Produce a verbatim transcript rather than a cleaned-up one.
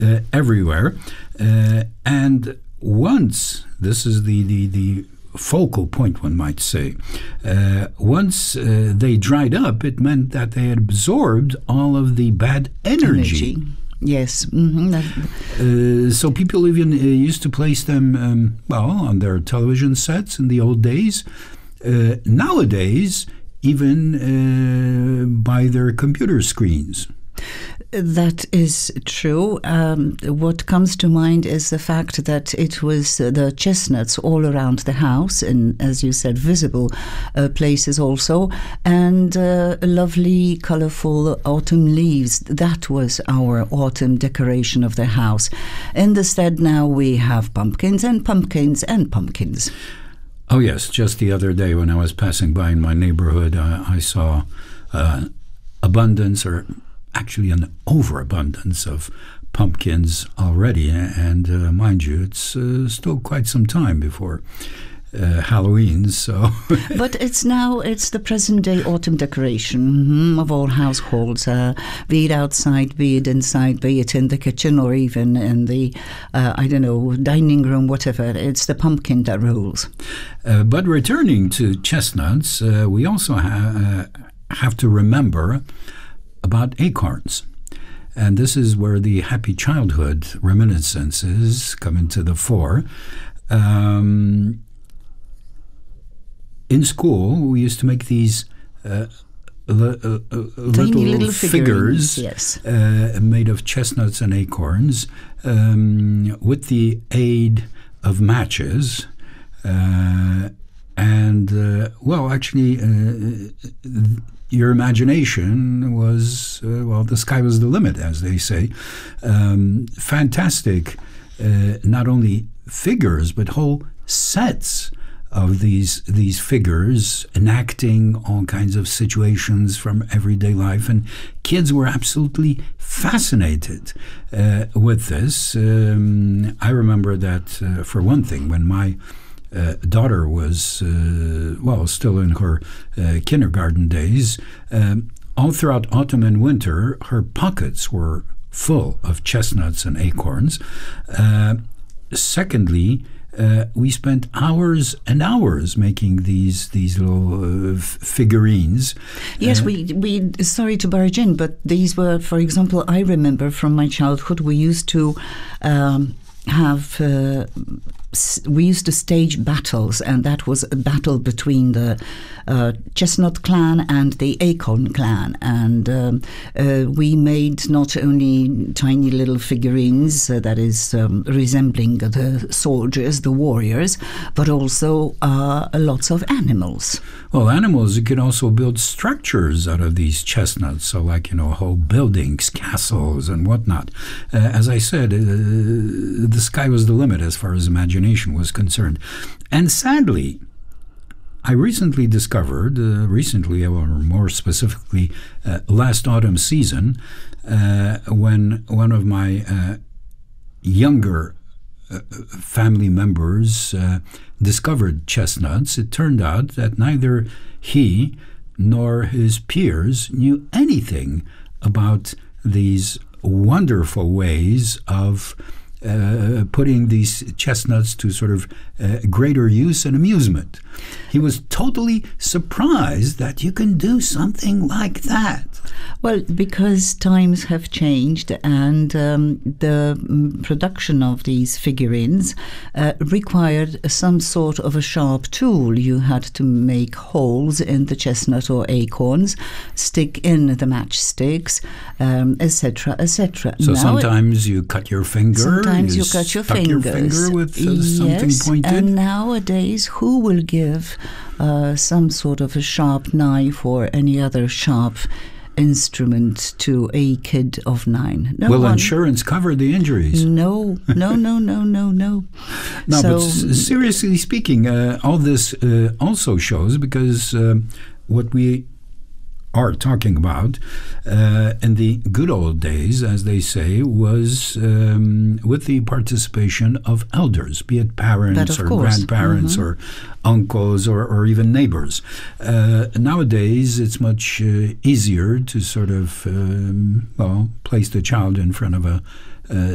uh, everywhere. Uh, and once, this is the, the, the focal point, one might say, uh, once uh, they dried up, it meant that they had absorbed all of the bad energy. energy. Yes. Mm-hmm. Uh, so people even uh, used to place them, um, well, on their television sets in the old days. Uh, nowadays, even uh, by their computer screens. That is true. Um, what comes to mind is the fact that it was uh, the chestnuts all around the house, and as you said, visible uh, places also, and uh, lovely, colourful autumn leaves. That was our autumn decoration of the house. Instead, now we have pumpkins and pumpkins and pumpkins. Oh yes, just the other day when I was passing by in my neighborhood, uh, I saw uh, abundance, or actually an overabundance of pumpkins already. And uh, mind you, it's uh, still quite some time before uh, Halloween. So, but it's now it's the present day autumn decoration mm-hmm, of all households, uh, be it outside, be it inside, be it in the kitchen, or even in the uh, I don't know, dining room, whatever. It's the pumpkin that rules. Uh, but returning to chestnuts, uh, we also ha- uh, have to remember about acorns. And this is where the happy childhood reminiscences come into the fore. Um, in school, we used to make these uh, l- uh, uh, little, little figures, yes. uh, made of chestnuts and acorns, um, with the aid of matches. Uh, and, uh, well, actually, uh, your imagination was, uh, well, the sky was the limit, as they say. Um, fantastic, uh, not only figures, but whole sets of these these figures enacting all kinds of situations from everyday life. And kids were absolutely fascinated uh, with this. Um, I remember that, uh, for one thing, when my Uh, daughter was, uh, well, still in her uh, kindergarten days, um, all throughout autumn and winter, her pockets were full of chestnuts and acorns. Uh, secondly, uh, we spent hours and hours making these these little uh, f- figurines. Yes, uh, we we. Sorry to barge in, but these were, for example, I remember from my childhood, we used to um, have. Uh, We used to stage battles, and that was a battle between the uh, Chestnut clan and the Acorn clan. And um, uh, we made not only tiny little figurines, uh, that is um, resembling the soldiers, the warriors, but also uh, lots of animals. Well, animals, you can also build structures out of these chestnuts, so like, you know, whole buildings, castles, and whatnot. Uh, as I said, uh, the sky was the limit as far as imagination was concerned. And sadly, I recently discovered, uh, recently, or more specifically, uh, last autumn season, uh, when one of my uh, younger uh, family members uh, discovered chestnuts, it turned out that neither he nor his peers knew anything about these wonderful ways of Uh, putting these chestnuts to sort of uh, greater use and amusement. He was totally surprised that you can do something like that. Well, because times have changed, and um, the mm, production of these figurines uh, required some sort of a sharp tool. You had to make holes in the chestnut or acorns, stick in the matchsticks, um, et cetera, et cetera. So now sometimes you cut your finger. Sometimes you, you cut your stuck fingers. your finger with uh, something yes, pointed. And nowadays, who will give uh, some sort of a sharp knife or any other sharp instrument to a kid of nine? No Will one. insurance cover the injuries? No, no, no, no, no, no. No, so, but s- seriously speaking, uh, all this uh, also shows, because uh, what we are talking about uh, in the good old days, as they say, was um, with the participation of elders, be it parents of or course. grandparents Mm-hmm. or uncles or, or even neighbors. Uh, nowadays, it's much uh, easier to sort of, um, well, place the child in front of a uh,